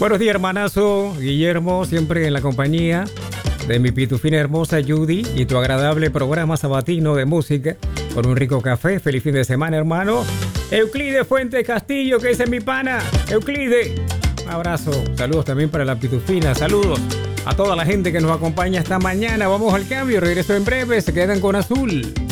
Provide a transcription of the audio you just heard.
Buenos días, hermanazo Guillermo, siempre en la compañía de mi pitufina hermosa Judy y tu agradable programa sabatino de música con un rico café. Feliz fin de semana, hermano. Euclide Fuente Castillo, que dice mi pana. Euclide, un abrazo. Saludos también para la pitufina. Saludos a toda la gente que nos acompaña esta mañana. Vamos al cambio, regreso en breve. Se quedan con Azul.